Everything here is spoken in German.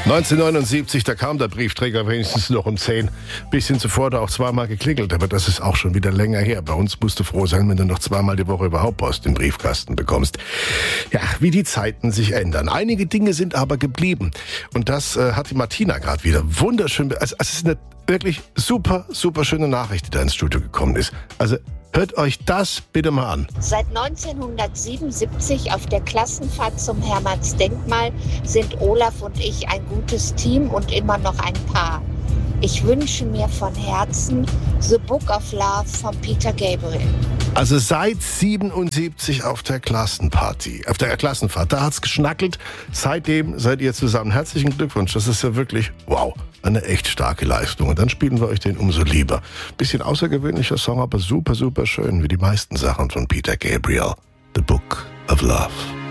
1979, da kam der Briefträger wenigstens noch um 10. Bisschen zuvor hat er auch zweimal geklingelt, aber das ist auch schon wieder länger her. Bei uns musst du froh sein, wenn du noch zweimal die Woche überhaupt Post im Briefkasten bekommst. Ja, wie die Zeiten sich ändern. Einige Dinge sind aber geblieben. Und das hat die Martina gerade wieder wunderschön. Also es ist eine wirklich super, super schöne Nachricht, die da ins Studio gekommen ist. Also hört euch das bitte mal an. Seit 1977 auf der Klassenfahrt zum Hermannsdenkmal sind Olaf und ich ein gutes Team und immer noch ein Paar. Ich wünsche mir von Herzen The Book of Love von Peter Gabriel. Also seit 77 auf der Klassenfahrt, da hat's geschnackelt. Seitdem seid ihr zusammen. Herzlichen Glückwunsch, das ist ja wirklich, wow, eine echt starke Leistung. Und dann spielen wir euch den umso lieber. Bisschen außergewöhnlicher Song, aber super, super schön, wie die meisten Sachen von Peter Gabriel. The Book of Love.